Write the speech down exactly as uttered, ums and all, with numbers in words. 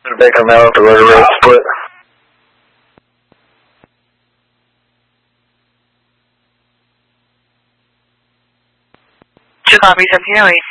They come out the rotor road split. Two copies, M P O E.